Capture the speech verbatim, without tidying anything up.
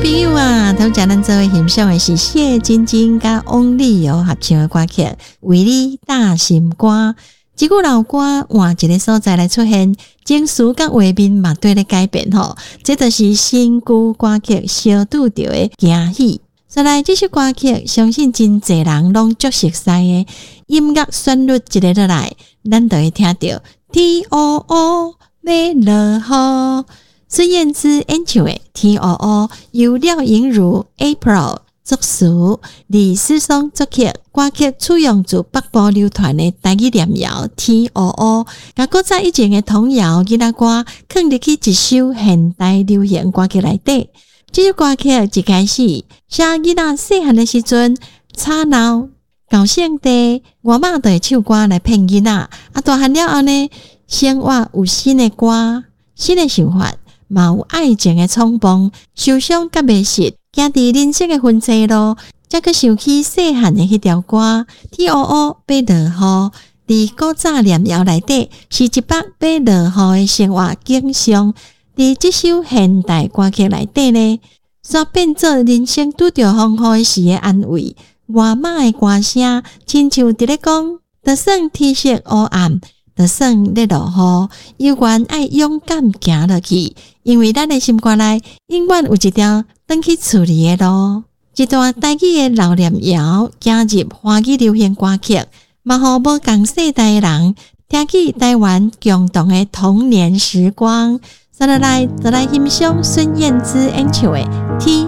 朋友啊，头前咱做位欣赏的是谢晶晶甲翁丽友合唱的歌曲《为你大心肝》。这句老歌换一个所在来出现，情绪甲画面嘛对咧改变吼。这就是新旧歌曲相拄着的惊喜。再来这首歌曲，相信真侪人拢足熟悉的音乐旋律一个落来，咱就会听到 T O O 要落雨。孙燕姿演唱的 T O O 由廖颖如 April 作词，李思松作曲，歌曲采用自北部流传的台语念谣 T O O， 甲古早以前的童谣囡仔歌放入去一首现代流行歌曲内底。这首歌曲一开始写囡仔细汉的时阵吵闹搞性地，我妈就会唱歌来骗囡仔，啊大汉了后呢，生活有新的歌，新的想法。嘛有爱情的冲动，受伤甲袂实，行伫人生的分岔路，才去想起细汉的迄条歌 T O O 要落雨。伫古早念谣内底，是一百要落雨的生活景象。伫这首现代歌曲内底呢，煞变做人生拄着风雨时的安慰。外妈的歌声，亲像伫咧讲，就算天色黑暗，就算咧落雨，犹原爱勇敢行落去。因为咱的心肝内永远有一条转去厝里的路，一段台语的老念谣加入华语流行歌曲，嘛互无共世代的人听起台湾共同的童年时光。接下来就来欣赏孙燕姿演唱的《T